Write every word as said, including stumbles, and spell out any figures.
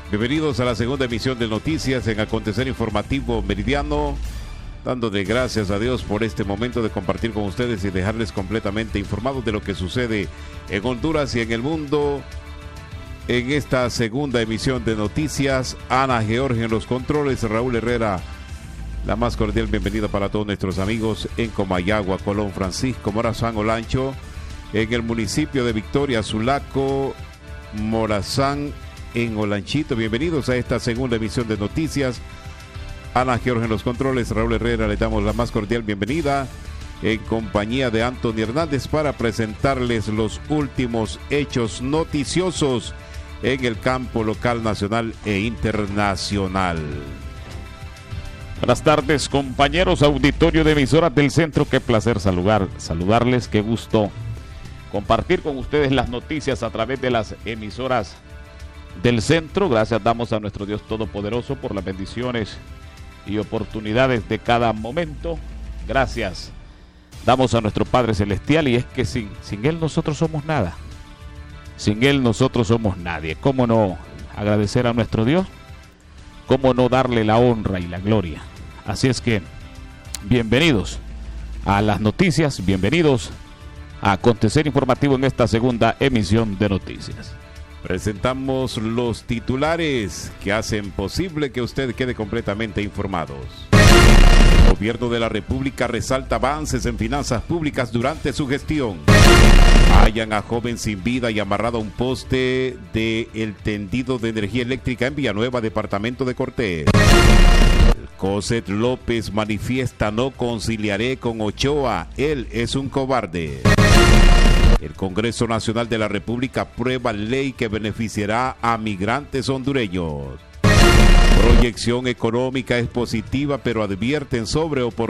Bienvenidos a la segunda emisión de Noticias en Acontecer Informativo Meridiano, dándole gracias a Dios por este momento de compartir con ustedes y dejarles completamente informados de lo que sucede en Honduras y en el mundo. En esta segunda emisión de Noticias, Ana Georgia en los controles, Raúl Herrera, la más cordial bienvenida para todos nuestros amigos en Comayagua, Colón, Francisco, Morazán, Olancho, en el municipio de Victoria, Sulaco, Morazán, en Olanchito. Bienvenidos a esta segunda emisión de Noticias. Ana Georgia en los controles, Raúl Herrera, le damos la más cordial bienvenida en compañía de Anthony Hernández para presentarles los últimos hechos noticiosos en el campo local, nacional e internacional. Buenas tardes, compañeros, auditorio de emisoras del centro. Qué placer saludar, saludarles, qué gusto compartir con ustedes las noticias a través de las emisoras del centro. Gracias damos a nuestro Dios Todopoderoso por las bendiciones y oportunidades de cada momento. Gracias damos a nuestro Padre Celestial, y es que sin, sin Él nosotros somos nada. Sin Él nosotros somos nadie. ¿Cómo no agradecer a nuestro Dios? ¿Cómo no darle la honra y la gloria? Así es que bienvenidos a las noticias, bienvenidos a Acontecer Informativo en esta segunda emisión de Noticias. Presentamos los titulares que hacen posible que usted quede completamente informados. El gobierno de la República resalta avances en finanzas públicas durante su gestión. Hallan a joven sin vida y amarrado a un poste del tendido de energía eléctrica en Villanueva, departamento de Cortés. Coset López manifiesta: no conciliaré con Ochoa, él es un cobarde. El Congreso Nacional de la República aprueba ley que beneficiará a migrantes hondureños. Proyección económica es positiva, pero advierten sobre oportunidades